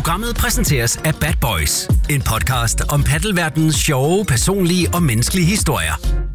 Programmet præsenteres af Bad Boys, en podcast om paddelverdenens sjove, personlige og menneskelige historier.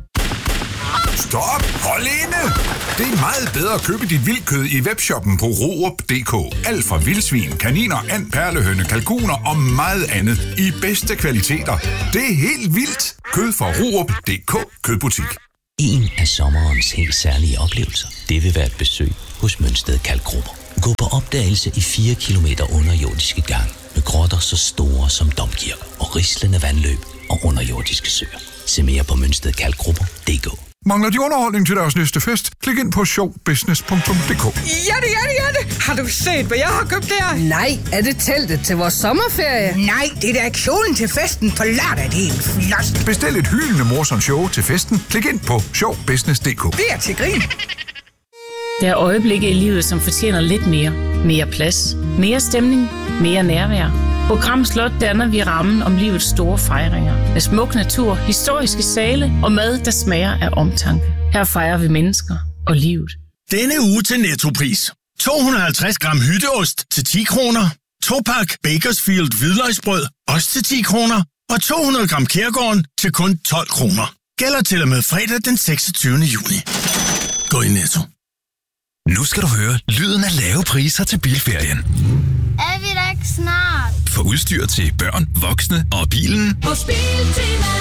Stop! Hold inde! Det er meget bedre at købe dit vildkød i webshoppen på Rorup.dk. Alt fra vildsvin, kaniner, and, perlehøne, kalkuner og meget andet i bedste kvaliteter. Det er helt vildt! Kød fra Rorup.dk. Kødbutik. En af sommerens helt særlige oplevelser, det vil være et besøg hos Mønsted Kalkgrupper. Gå på opdagelse i 4 kilometer underjordiske gang med grotter så store som domkirker og rislende vandløb og underjordiske søer. Se mere på mønstedkalkgrupper.dk. Mangler de underholdning til deres næste fest? Klik ind på showbusiness.dk. Ja det. Har du set, hvad jeg har købt der? Nej, er det teltet til vores sommerferie? Nej, det er da kjolen til festen på lørdag. Det er helt flot. Bestil et hyldende morsomt show til festen. Klik ind på showbusiness.dk. Det er til grin. Der er øjeblikke i livet, som fortjener lidt mere. Mere plads, mere stemning, mere nærvær. På Gram Slot danner vi rammen om livets store fejringer. Med smuk natur, historiske sale og mad, der smager af omtanke. Her fejrer vi mennesker og livet. Denne uge til Nettopris. 250 gram hytteost til 10 kroner. 2-pak Bakersfield hvidløgsbrød, også til 10 kroner. Og 200 gram Kærgården til kun 12 kroner. Gælder til og med fredag den 26. juni. Gå i Netto. Nu skal du høre lyden af lave priser til bilferien. Er vi da ikke snart? For udstyr til børn, voksne og bilen. Hos Biltema.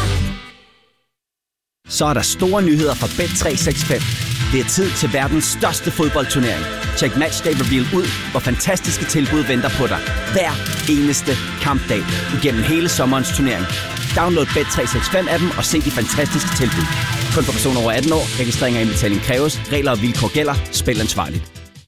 Så er der store nyheder fra Bet365. Det er tid til verdens største fodboldturnering. Check Matchday Reveal ud, hvor fantastiske tilbud venter på dig. Hver eneste kampdag igennem hele sommerens turnering. Download Bet365-appen og se de fantastiske tilbud. Kun for personer over 18 år. Registrering og indbetaling kræves. Regler og vilkår gælder. Spil ansvarligt.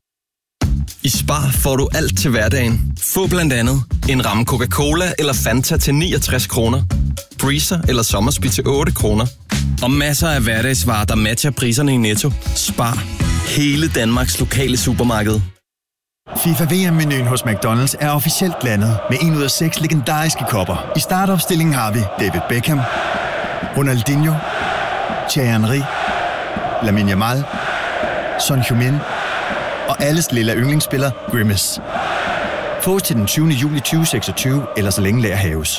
I Spar får du alt til hverdagen. Få blandt andet en ramme Coca-Cola eller Fanta til 69 kroner. Breezer eller Sommersby til 8 kroner. Og masser af hverdagsvarer, der matcher priserne i Netto. Spar. Hele Danmarks lokale supermarked. FIFA VM-menuen hos McDonald's er officielt landet med 1 ud af 6 legendariske kopper. I startopstillingen har vi David Beckham, Ronaldinho, Thierry Henry, Lamine Yamal, Son Heung-min og alles lille yndlingsspiller Grimace. Fås til den 20. juli 2026, eller så længe lager haves.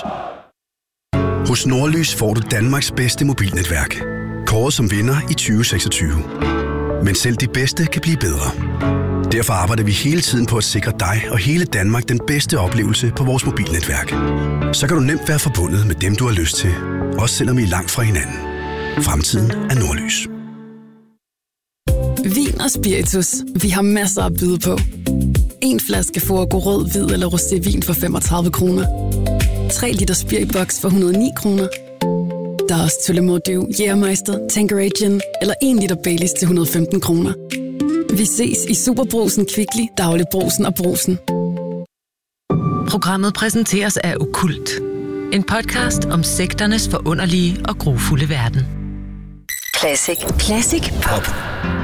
Hos Nordlys får du Danmarks bedste mobilnetværk. Kåret som vinder i 2026. Men selv de bedste kan blive bedre. Derfor arbejder vi hele tiden på at sikre dig og hele Danmark den bedste oplevelse på vores mobilnetværk. Så kan du nemt være forbundet med dem, du har lyst til. Også selvom I er langt fra hinanden. Fremtiden er Nordlys. Vin og spiritus. Vi har masser at byde på. En flaske Forgo rød, hvid eller rosévin for 35 kroner. 3 liter spiriboks for 109 kroner. Der er også Tullemordew, Jægermeister, Tanqueray Gin eller 1 liter Baileys til 115 kroner. Vi ses i Superbrugsen, Kvickly, Dagligbrugsen og Brugsen. Programmet præsenteres af Okkult. En podcast om sekternes forunderlige og grufulde verden. Classic. Classic Pop.